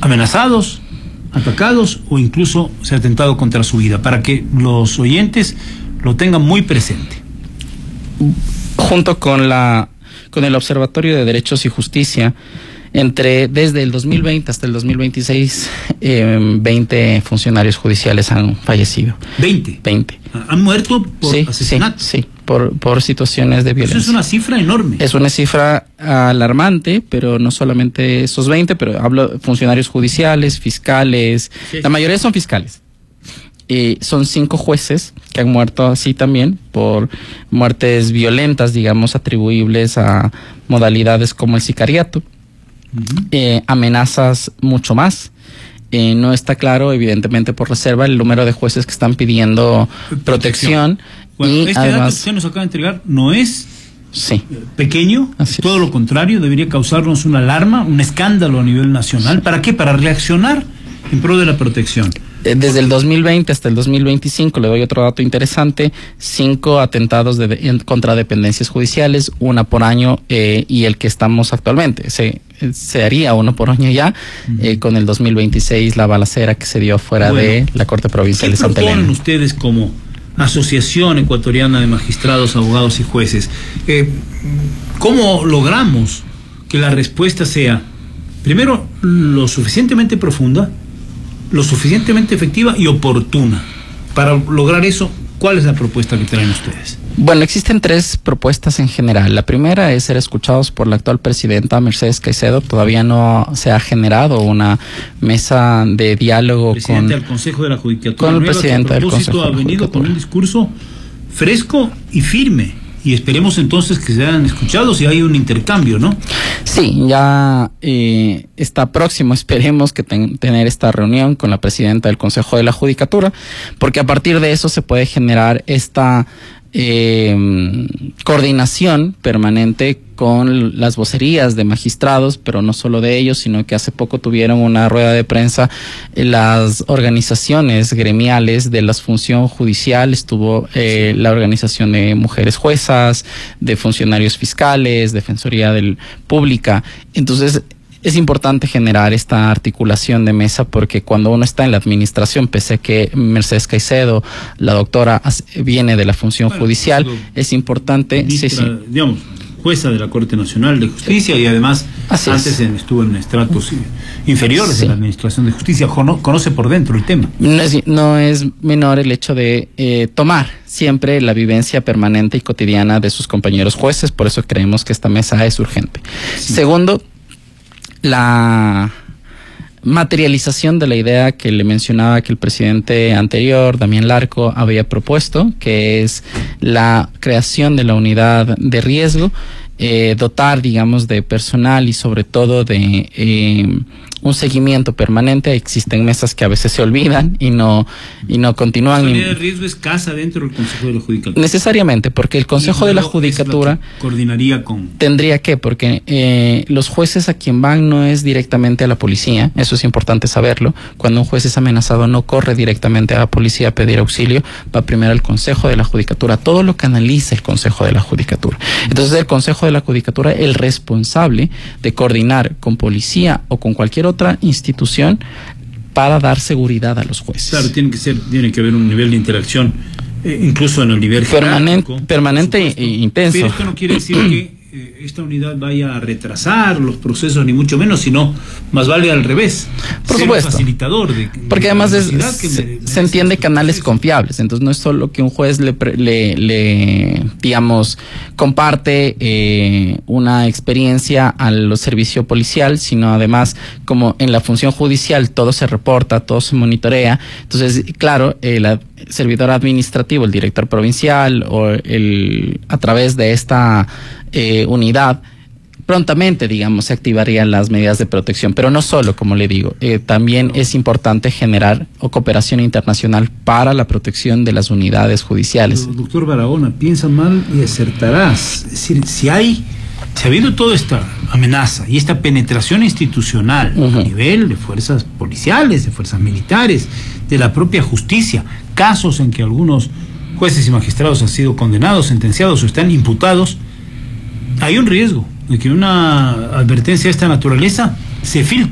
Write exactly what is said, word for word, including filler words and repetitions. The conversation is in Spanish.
amenazados, atacados o incluso se ha atentado contra su vida, para que los oyentes lo tengan muy presente. Junto con la con el Observatorio de Derechos y Justicia, entre desde el dos mil veinte hasta el dos mil veintiséis, eh, veinte funcionarios judiciales han fallecido. ¿veinte? veinte. ¿Han muerto por sí, asesinato? Sí, sí, por, por situaciones de violencia. Eso es una cifra enorme. Es una cifra alarmante, pero no solamente esos veinte, pero hablo de funcionarios judiciales, fiscales, sí, la mayoría son fiscales. Eh, son cinco jueces que han muerto así también por muertes violentas, digamos, atribuibles a modalidades como el sicariato. Uh-huh. eh, amenazas mucho más. Eh, no está claro, evidentemente por reserva, el número de jueces que están pidiendo protección. protección. Bueno, y este además, dato que usted nos acaba de entregar no es sí. pequeño, Así todo es. lo contrario, debería causarnos una alarma, un escándalo a nivel nacional. ¿Para qué? Para reaccionar en pro de la protección. Desde el dos mil veinte hasta el dos mil veinticinco, le doy otro dato interesante, cinco atentados de, de, contra dependencias judiciales, una por año, eh, y el que estamos actualmente. Se, se haría uno por año ya, uh-huh. eh, con el dos mil veintiséis, la balacera que se dio fuera bueno, de la Corte Provincial de Santa Elena. ¿Qué proponen ustedes como Asociación Ecuatoriana de Magistrados, Abogados y Jueces? Eh, ¿Cómo logramos que la respuesta sea, primero, lo suficientemente profunda, lo suficientemente efectiva y oportuna? Para lograr eso, ¿cuál es la propuesta que traen ustedes? Bueno, existen tres propuestas en general. La primera es ser escuchados por la actual presidenta Mercedes Caicedo. Todavía no se ha generado una mesa de diálogo presidente con, del Consejo de la Judicatura con el Nueva, presidente del Consejo ha venido con un discurso fresco y firme. Y esperemos entonces que sean escuchados y hay un intercambio, ¿no? Sí, ya eh, está próximo, esperemos que ten, tener esta reunión con la presidenta del Consejo de la Judicatura, porque a partir de eso se puede generar esta eh, coordinación permanente con las vocerías de magistrados, pero no solo de ellos, sino que hace poco tuvieron una rueda de prensa eh, las organizaciones gremiales de la función judicial. Estuvo eh, la organización de mujeres juezas, de funcionarios fiscales, Defensoría del Pública. Entonces, es importante generar esta articulación de mesa, porque cuando uno está en la administración, pese a que Mercedes Caicedo, la doctora, viene de la función bueno, judicial, es importante... Ministra, sí, sí. digamos, jueza de la Corte Nacional de Justicia, y además Así antes es. estuvo en estratos inferiores sí. de la Administración de Justicia, conoce por dentro el tema. No es, no es menor el hecho de eh, tomar siempre la vivencia permanente y cotidiana de sus compañeros jueces, por eso creemos que esta mesa es urgente. Sí. Segundo, la materialización de la idea que le mencionaba que el presidente anterior, Damián Larco, había propuesto, que es la creación de la unidad de riesgo, eh, dotar, digamos, de personal y sobre todo de eh, un seguimiento permanente. Existen mesas que a veces se olvidan y no y no continúan. La unidad de riesgo escasa dentro del Consejo de la Judicatura. Necesariamente, porque el Consejo de la Judicatura coordinaría con... Tendría que, porque eh, los jueces a quien van no es directamente a la policía, eso es importante saberlo. Cuando un juez es amenazado no corre directamente a la policía a pedir auxilio, va primero al Consejo de la Judicatura, todo lo que analiza el Consejo de la Judicatura. Entonces el Consejo de la Judicatura es el responsable de coordinar con policía o con cualquier otra institución para dar seguridad a los jueces. Claro, tiene que ser, tiene que haber un nivel de interacción, eh, incluso en el nivel permanente, permanente e intenso. Pero esto no quiere decir que eh, esta unidad vaya a retrasar los procesos, ni mucho menos, sino más vale al revés. Por ser supuesto. Un facilitador de, porque de además es, que se, me, me se entiende canales procesos. confiables, entonces no es solo que un juez le, le, le digamos, comparte eh, una experiencia al servicio policial, sino además, como en la función judicial todo se reporta, todo se monitorea, entonces, claro, el servidor administrativo, el director provincial o el a través de esta eh, unidad, prontamente, digamos, se activarían las medidas de protección, pero no solo, como le digo, eh, también es importante generar o cooperación internacional para la protección de las unidades judiciales. Pero, doctor Barahona, piensa mal y acertarás. Es decir, si hay, si ha habido toda esta amenaza y esta penetración institucional uh-huh. a nivel de fuerzas policiales, de fuerzas militares, de la propia justicia, casos en que algunos jueces y magistrados han sido condenados, sentenciados o están imputados, hay un riesgo de que una advertencia de esta naturaleza se filtre.